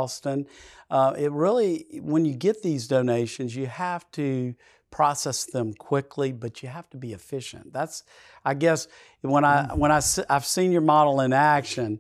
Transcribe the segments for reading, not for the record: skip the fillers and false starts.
Charleston. It really, when you get these donations, you have to process them quickly, but you have to be efficient. That's, I guess, I've seen your model in action.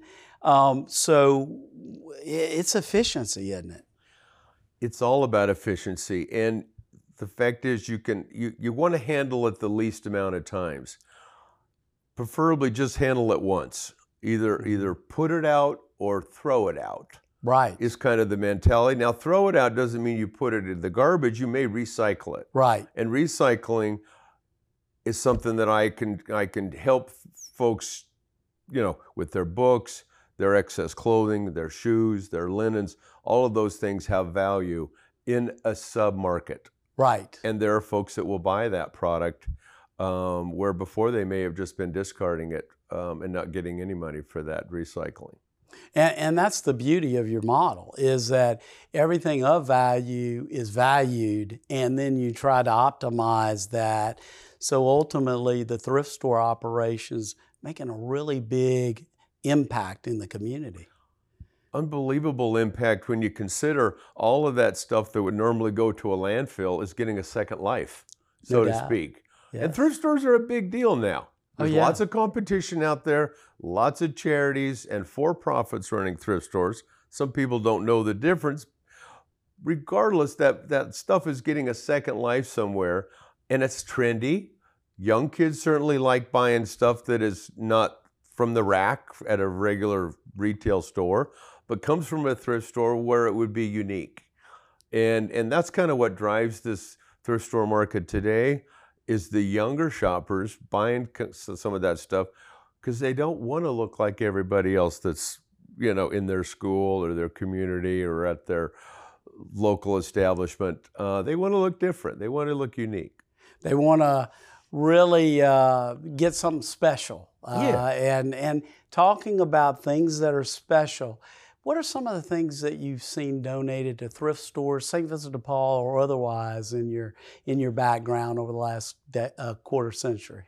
So it's efficiency, isn't it? It's all about efficiency, and the fact is you want to handle it the least amount of times. Preferably just handle it once. Either put it out or throw it out. Right. Is kind of the mentality. Now, throw it out doesn't mean you put it in the garbage. You may recycle it. Right. And recycling is something that I can help folks, with their books, their excess clothing, their shoes, their linens. All of those things have value in a sub-market. Right. And there are folks that will buy that product where before they may have just been discarding it and not getting any money for that recycling. And that's the beauty of your model, is that everything of value is valued, and then you try to optimize that. So ultimately, the thrift store operations making a really big impact in the community. Unbelievable impact when you consider all of that stuff that would normally go to a landfill is getting a second life, so to speak. Yes. And thrift stores are a big deal now. There's lots of competition out there, lots of charities and for-profits running thrift stores. Some people don't know the difference. Regardless, that stuff is getting a second life somewhere, and it's trendy. Young kids certainly like buying stuff that is not from the rack at a regular retail store, but comes from a thrift store where it would be unique. And that's kind of what drives this thrift store market today, is the younger shoppers buying some of that stuff because they don't want to look like everybody else that's, in their school or their community or at their local establishment. They want to look different. They want to look unique. They want to really get something special. And talking about things that are special, what are some of the things that you've seen donated to thrift stores, St. Vincent de Paul or otherwise, in your background over the last quarter century?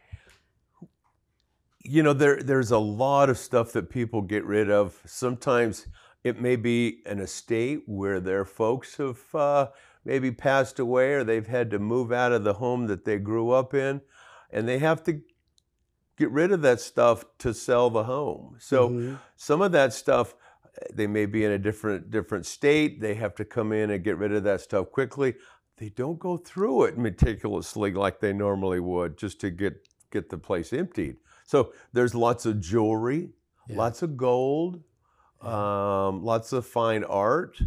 There's a lot of stuff that people get rid of. Sometimes it may be an estate where their folks have maybe passed away, or they've had to move out of the home that they grew up in, and they have to get rid of that stuff to sell the home. So some of that stuff, they may be in a different state. They have to come in and get rid of that stuff quickly. They don't go through it meticulously like they normally would just to get the place emptied. So there's lots of jewelry, lots of gold, lots of fine art,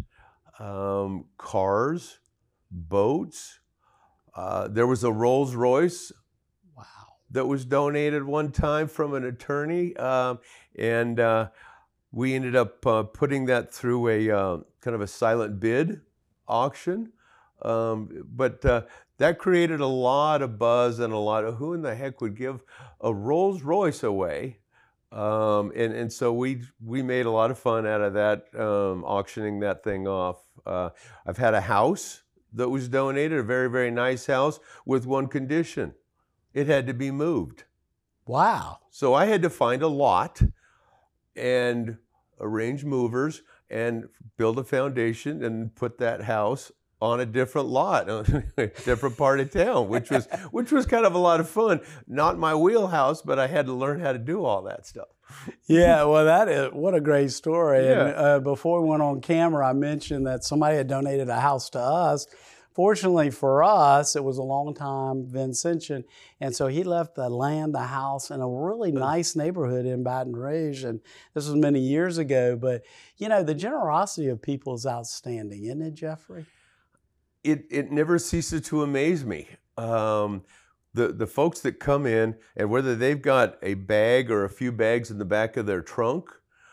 cars, boats. There was a Rolls Royce that was donated one time from an attorney, and we ended up putting that through a kind of a silent bid auction. But that created a lot of buzz and a lot of who in the heck would give a Rolls Royce away. And so we made a lot of fun out of that, auctioning that thing off. I've had a house that was donated, a very, very nice house, with one condition. It had to be moved. Wow. So I had to find a lot and arrange movers and build a foundation and put that house on a different lot, a different part of town, which was kind of a lot of fun. Not my wheelhouse, but I had to learn how to do all that stuff. Yeah, well, what a great story. Yeah. And before we went on camera, I mentioned that somebody had donated a house to us. Fortunately for us, it was a long-time Vincentian, and so he left the land, the house, in a really nice neighborhood in Baton Rouge, and this was many years ago. But, the generosity of people is outstanding, isn't it, Jeffrey? It never ceases to amaze me. The folks that come in, and whether they've got a bag or a few bags in the back of their trunk,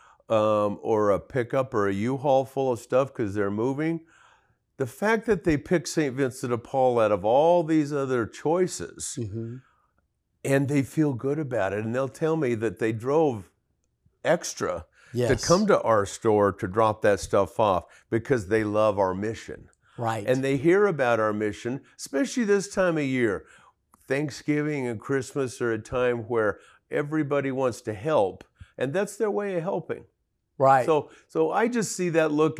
or a pickup or a U-Haul full of stuff because they're moving, the fact that they pick St. Vincent de Paul out of all these other choices, and they feel good about it, and they'll tell me that they drove extra to come to our store to drop that stuff off because they love our mission. Right. And they hear about our mission, especially this time of year. Thanksgiving and Christmas are a time where everybody wants to help, and that's their way of helping. Right. So I just see that look